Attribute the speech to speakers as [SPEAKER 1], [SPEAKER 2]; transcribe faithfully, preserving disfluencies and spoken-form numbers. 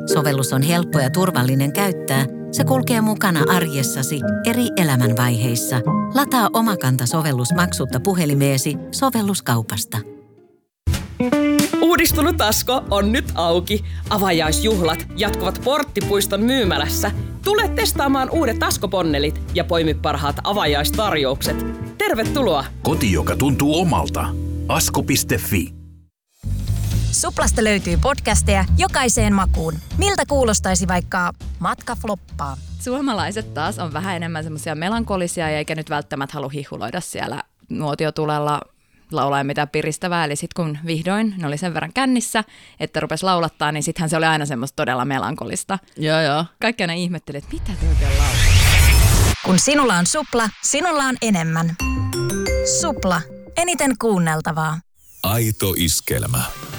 [SPEAKER 1] Sovellus on helppo ja turvallinen käyttää. Se kulkee mukana arjessasi eri elämänvaiheissa. Lataa Omakanta-sovellus maksutta puhelimeesi sovelluskaupasta.
[SPEAKER 2] Uudistunut Asko on nyt auki. Avajaisjuhlat jatkuvat Porttipuiston myymälässä. Tule testaamaan uudet Asko-ponnelit ja poimi parhaat avajaistarjoukset. Tervetuloa!
[SPEAKER 3] Koti, joka tuntuu omalta. asko piste fi.
[SPEAKER 4] Suplasta löytyy podcasteja jokaiseen makuun. Miltä kuulostaisi vaikka matka floppaa?
[SPEAKER 5] Suomalaiset taas on vähän enemmän semmoisia melankolisia eikä nyt välttämättä halua hihuloida siellä nuotiotulella laulaa mitään piristävää. Eli sitten kun vihdoin ne oli sen verran kännissä, että rupesi laulattaa, niin sittenhän se oli aina semmoista todella melankolista.
[SPEAKER 6] Joo, joo.
[SPEAKER 5] Kaikki aina ihmetteli, että mitä te oikein laulaa.
[SPEAKER 4] Kun sinulla on Supla, sinulla on enemmän. Supla. Eniten kuunneltavaa.
[SPEAKER 3] Aito iskelmä.